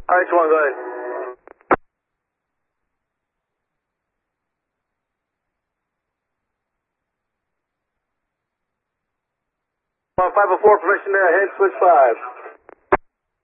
RH1, go ahead. 504, permission to head switch 5.